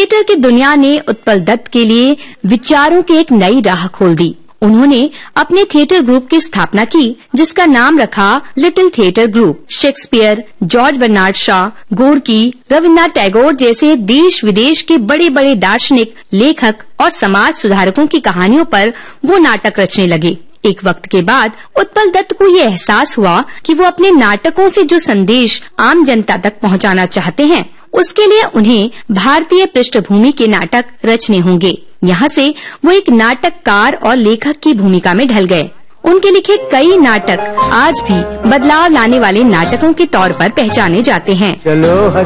Theatre की दुनिया ने उत्पल दत्त के लिए विचारों की एक नई राह खोल दी। उन्होंने अपने थिएटर ग्रुप की स्थापना की, जिसका नाम रखा little theatre group. Shakespeare, George Bernard Shaw, Gorky, Rabindranath Tagore जैसे देश विदेश के बड़े बड़े दार्शनिक, लेखक और समाज सुधारकों की कहानियों पर वो नाटक रचने लगे। एक वक्त के बाद उत्पल दत्त को ये एहसास हुआ कि वो अपने नाटकों से जो संदेश आम जनता तक पहुंचाना चाहते हैं, उसके लिए उन्हें भारतीय पृष्ठभूमि के नाटक रचने होंगे। यहाँ से वो एक नाटककार और लेखक की भूमिका में ढल गए। उनके लिखे कई नाटक आज भी बदलाव लाने वाले नाटकों के तौर पर पहचाने जाते हैं।